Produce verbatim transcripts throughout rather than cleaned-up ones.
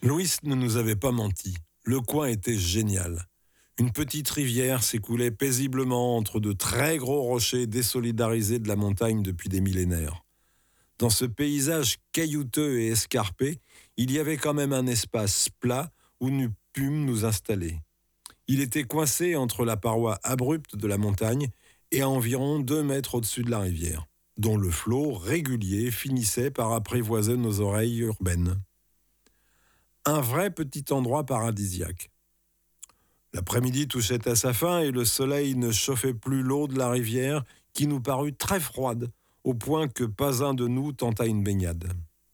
Louis ne nous avait pas menti. Le coin était génial. Une petite rivière s'écoulait paisiblement entre de très gros rochers désolidarisés de la montagne depuis des millénaires. Dans ce paysage caillouteux et escarpé, il y avait quand même un espace plat où nous pûmes nous installer. Il était coincé entre la paroi abrupte de la montagne et à environ deux mètres au-dessus de la rivière, dont le flot régulier finissait par apprivoiser nos oreilles urbaines. Un vrai petit endroit paradisiaque. L'après-midi touchait à sa fin et le soleil ne chauffait plus l'eau de la rivière qui nous parut très froide, au point que pas un de nous tenta une baignade.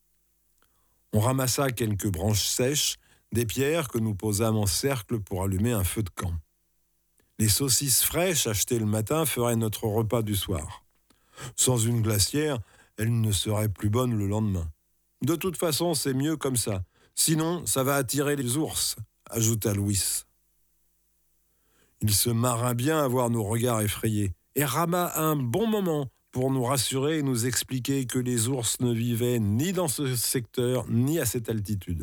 On ramassa quelques branches sèches, des pierres que nous posâmes en cercle pour allumer un feu de camp. Les saucisses fraîches achetées le matin feraient notre repas du soir. Sans une glacière, elles ne seraient plus bonnes le lendemain. De toute façon, c'est mieux comme ça. Sinon, ça va attirer les ours, ajouta Louis. Il se marra bien à voir nos regards effrayés et rama un bon moment pour nous rassurer et nous expliquer que les ours ne vivaient ni dans ce secteur ni à cette altitude.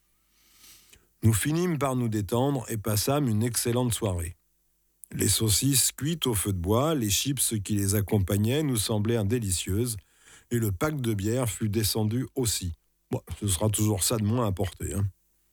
Nous finîmes par nous détendre et passâmes une excellente soirée. Les saucisses cuites au feu de bois, les chips qui les accompagnaient nous semblèrent délicieuses et le pack de bière fut descendu aussi. Bon, ce sera toujours ça de moins à porter, hein.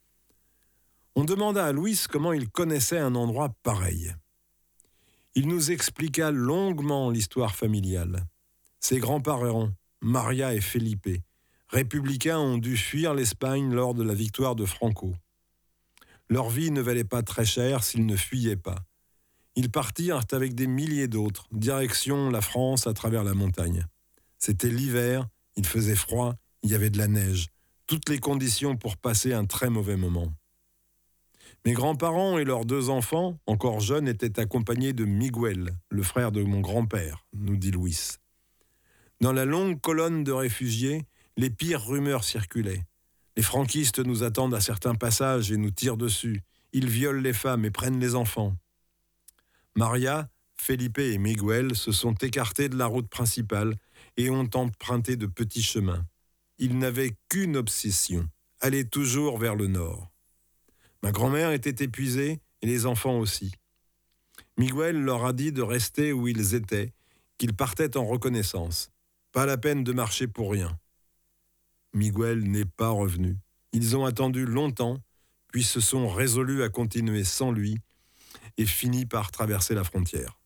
On demanda à Louis comment il connaissait un endroit pareil. Il nous expliqua longuement l'histoire familiale. Ses grands-parents, Maria et Felipe, républicains, ont dû fuir l'Espagne lors de la victoire de Franco. Leur vie ne valait pas très cher s'ils ne fuyaient pas. Ils partirent avec des milliers d'autres, direction la France à travers la montagne. C'était l'hiver, il faisait froid, il y avait de la neige, toutes les conditions pour passer un très mauvais moment. Mes grands-parents et leurs deux enfants, encore jeunes, étaient accompagnés de Miguel, le frère de mon grand-père, nous dit Louis. Dans la longue colonne de réfugiés, les pires rumeurs circulaient. Les franquistes nous attendent à certains passages et nous tirent dessus. Ils violent les femmes et prennent les enfants. Maria, Felipe et Miguel se sont écartés de la route principale et ont emprunté de petits chemins. Ils n'avaient qu'une obsession, aller toujours vers le nord. Ma grand-mère était épuisée et les enfants aussi. Miguel leur a dit de rester où ils étaient, qu'ils partaient en reconnaissance. Pas la peine de marcher pour rien. Miguel n'est pas revenu. Ils ont attendu longtemps, puis se sont résolus à continuer sans lui et fini par traverser la frontière.